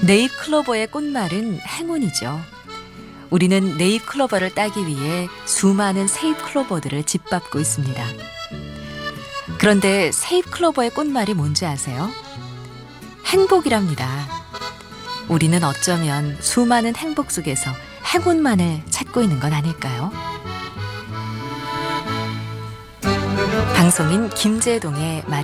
네잎 클로버의 꽃말은 행운이죠. 우리는 네잎 클로버를 따기 위해 수많은 새잎 클로버들을 짓밟고 있습니다. 그런데 새잎 클로버의 꽃말이 뭔지 아세요? 행복이랍니다. 우리는 어쩌면 수많은 행복 속에서 행운만을 찾고 있는 건 아닐까요? 방송인 김재동의 맛